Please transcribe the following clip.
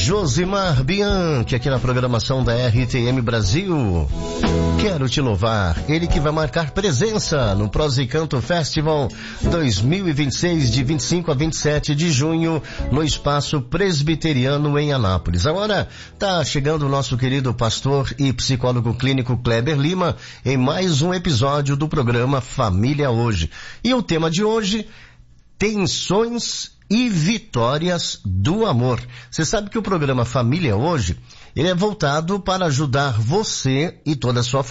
Josimar Bianchi, aqui na programação da RTM Brasil. Quero te louvar, ele que vai marcar presença no Prosa e Canto Festival 2026, de 25 a 27 de junho, no Espaço Presbiteriano em Anápolis. Agora tá chegando o nosso querido pastor e psicólogo clínico Kleber Lima em mais um episódio do programa Família Hoje. E o tema de hoje, tensões e vitórias do amor. Você sabe que o programa Família Hoje, ele é voltado para ajudar você e toda a sua